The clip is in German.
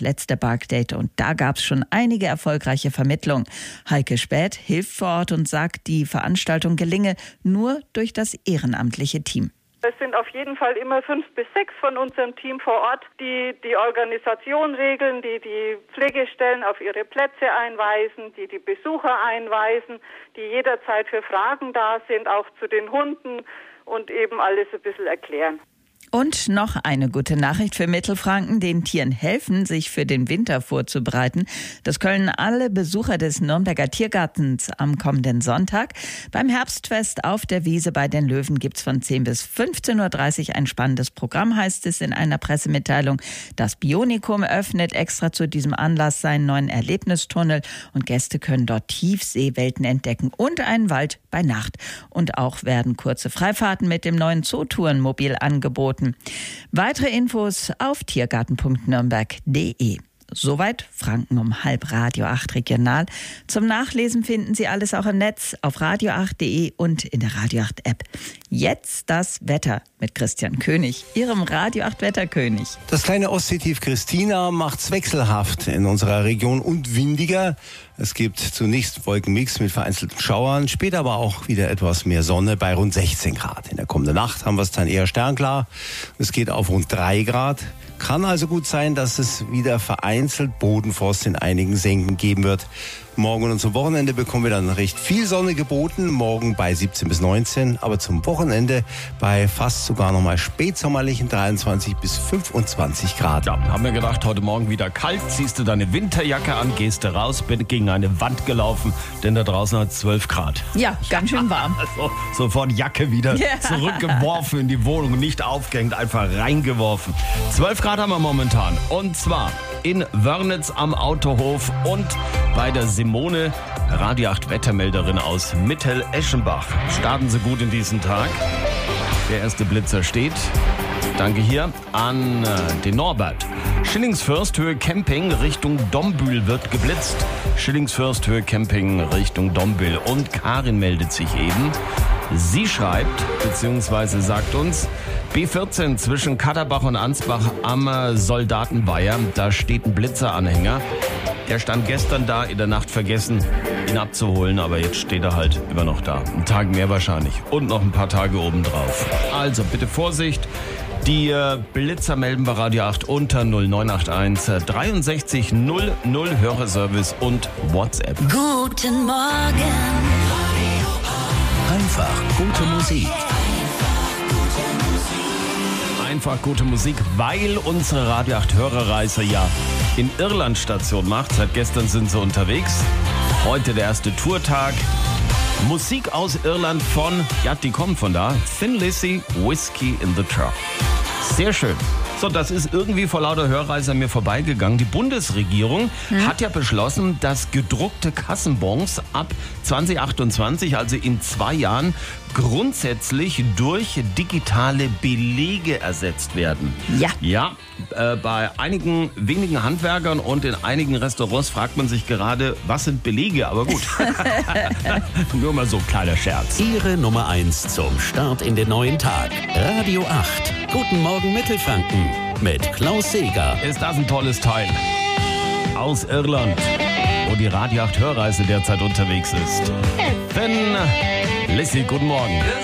das letzte Parkdate und da gab es schon einige erfolgreiche Vermittlungen. Heike Späth hilft vor Ort und sagt, die Veranstaltung gelinge nur durch das ehrenamtliche Team. Es sind auf jeden Fall immer 5 bis 6 von unserem Team vor Ort, die die Organisation regeln, die die Pflegestellen auf ihre Plätze einweisen, die die Besucher einweisen, die jederzeit für Fragen da sind, auch zu den Hunden und eben alles ein bisschen erklären. Und noch eine gute Nachricht für Mittelfranken. Den Tieren helfen, sich für den Winter vorzubereiten. Das können alle Besucher des Nürnberger Tiergartens am kommenden Sonntag. Beim Herbstfest auf der Wiese bei den Löwen gibt's von 10 bis 15.30 Uhr ein spannendes Programm, heißt es in einer Pressemitteilung. Das Bionikum öffnet extra zu diesem Anlass seinen neuen Erlebnistunnel und Gäste können dort Tiefseewelten entdecken und einen Wald bei Nacht. Und auch werden kurze Freifahrten mit dem neuen Zootourenmobil angeboten. Weitere Infos auf tiergarten.nürnberg.de. Soweit Franken um 7:30 Radio 8 Regional. Zum Nachlesen finden Sie alles auch im Netz auf radio8.de und in der Radio 8 App. Jetzt das Wetter mit Christian König, Ihrem Radio 8 Wetterkönig. Das kleine Ostseetief Christina macht's wechselhaft in unserer Region und windiger. Es gibt zunächst Wolkenmix mit vereinzelten Schauern, später aber auch wieder etwas mehr Sonne bei rund 16 Grad. In der kommenden Nacht haben wir es dann eher sternklar. Es geht auf rund 3 Grad. Kann also gut sein, dass es wieder vereinzelt Bodenfrost in einigen Senken geben wird. Morgen und zum Wochenende bekommen wir dann recht viel Sonne geboten. Morgen bei 17 bis 19, aber zum Wochenende bei fast sogar nochmal spätsommerlichen 23 bis 25 Grad. Ja, haben wir gedacht, heute Morgen wieder kalt. Ziehst du deine Winterjacke an, gehst du raus, bin gegen eine Wand gelaufen, denn da draußen hat es 12 Grad. Ja, ganz schön warm. Also, sofort Jacke wieder zurückgeworfen in die Wohnung, nicht aufgehängt, einfach reingeworfen. 12 Grad haben wir momentan und zwar in Wörnitz am Autohof und bei der Simone, Radio 8 Wettermelderin aus Mittel-Eschenbach. Starten Sie gut in diesen Tag. Der erste Blitzer steht. Danke hier an den Norbert. Schillingsfürst, Höhe Camping Richtung Dombühl wird geblitzt. Schillingsfürst, Höhe Camping Richtung Dombühl. Und Karin meldet sich eben. Sie schreibt, beziehungsweise sagt uns, B14 zwischen Katterbach und Ansbach am Soldatenweiher. Da steht ein Blitzeranhänger. Der stand gestern da, in der Nacht vergessen, ihn abzuholen. Aber jetzt steht er halt immer noch da. Ein Tag mehr wahrscheinlich. Und noch ein paar Tage obendrauf. Also bitte Vorsicht. Die Blitzer melden bei Radio 8 unter 0981 63 00 Hörerservice und WhatsApp. Guten Morgen. Einfach gute Musik. Einfach gute Musik, weil unsere Radio 8 Hörerreise ja in Irland Station macht. Seit gestern sind sie unterwegs. Heute der erste Tourtag. Musik aus Irland von, ja, die kommen von da, Thin Lizzy, Whiskey in the Truck. Sehr schön. So, das ist irgendwie vor lauter Hörreise an mir vorbeigegangen. Die Bundesregierung hat ja beschlossen, dass gedruckte Kassenbons ab 2028, also in 2 Jahren, grundsätzlich durch digitale Belege ersetzt werden. Ja. Ja, bei einigen wenigen Handwerkern und in einigen Restaurants fragt man sich gerade, was sind Belege? Aber gut, nur mal so ein kleiner Scherz. Ihre Nummer 1 zum Start in den neuen Tag. Radio 8. Guten Morgen Mittelfranken mit Klaus Seeger. Ist das ein tolles Teil? Aus Irland, wo die Radio 8 Hörreise derzeit unterwegs ist. Thin Lizzy, guten Morgen.